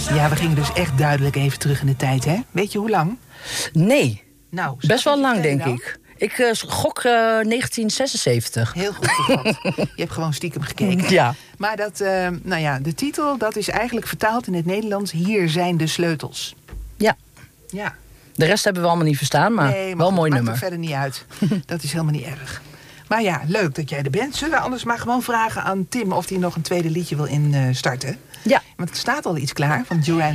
Ja, we gingen dus echt duidelijk even terug in de tijd, hè? Weet je hoe lang? Nee, Nou, best wel lang, denk dan? ik. Ik gok 1976. Heel goed gegokt. Je hebt gewoon stiekem gekeken. Ja. Maar dat, de titel, dat is eigenlijk vertaald in het Nederlands... Hier zijn de sleutels. Ja. Ja. De rest hebben we allemaal niet verstaan, maar wel een mooi nummer. Maakt er verder niet uit. Dat is helemaal niet erg. Maar ja, leuk dat jij er bent. Zullen we anders maar gewoon vragen aan Tim... of hij nog een tweede liedje wil instarten? Ja. Want er staat al iets klaar van Duran